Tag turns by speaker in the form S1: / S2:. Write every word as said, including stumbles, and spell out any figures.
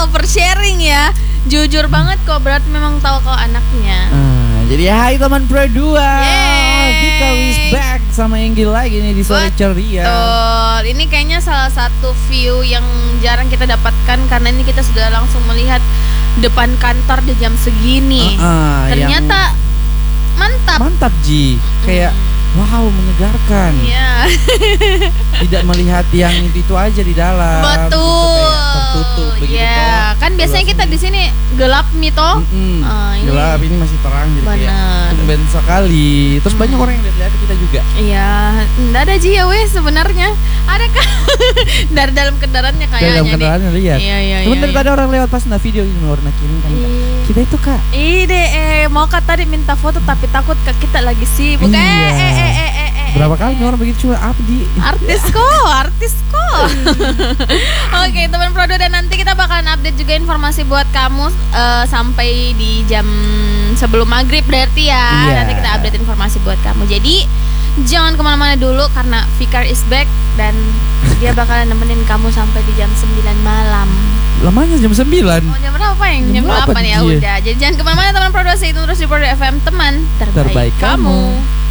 S1: oversharing ya. Jujur banget kok, berarti memang tahu kau anaknya.
S2: Hmm, jadi hai teman Pro dua. Vika is back sama Enggil lagi nih di sore ceria.
S1: Betul. Ini kayaknya salah satu view yang jarang kita dapatkan karena ini kita sudah langsung melihat depan kantor di jam segini.
S2: Uh, uh,
S1: Ternyata mantap.
S2: Mantap Ji. Kayak wow, menyegarkan.
S1: Iya.
S2: Tidak melihat yang itu, itu aja di dalam.
S1: Betul.
S2: Tertutup begitu.
S1: Iya, kan biasanya kita di sini gelap nih toh.
S2: Mm-mm.
S1: Uh, ini
S2: gelap, ini masih terang jadi
S1: bener.
S2: kayak tumben sekali. Terus hmm. banyak orang yang lihat-lihat kita juga.
S1: Iya, enggak ada Ji ya weh sebenarnya. Ada kan? Dari dalam kendaraannya kayaknya.
S2: Dari dalam kendaraannya lihat.
S1: Iya, iya,
S2: Cuman
S1: iya,
S2: dari
S1: iya.
S2: tadi orang lewat pas nah video ini warna kirim kan.
S1: Iya.
S2: Kita itu Kak.
S1: Ide eh mau Kak tadi minta foto tapi takut Kak kita lagi sibuk.
S2: Iya.
S1: Eh eh eh eh eh.
S2: Berapa kali orang begitu cuma apa di
S1: artis kok, artis kok. Oke, teman Prodo, dan nanti kita bakalan update juga informasi buat kamu uh, sampai di jam sebelum maghrib berarti ya.
S2: Yeah.
S1: Nanti kita update informasi buat kamu. Jadi jangan kemana-mana dulu karena Fikar is back dan dia bakalan nemenin kamu sampai di jam sembilan malam.
S2: Lamanya jam sembilan.
S1: Oh, jam berapa yang? Jam, jam delapan ya udah. Jadi jangan kemana-mana teman Prodo, stay tune terus di Prodo F M, teman terbaik,
S2: terbaik kamu.
S1: kamu.